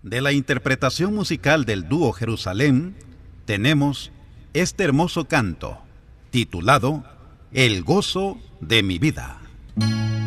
De la interpretación musical del dúo Jerusalén, tenemos este hermoso canto, titulado El gozo de mi vida.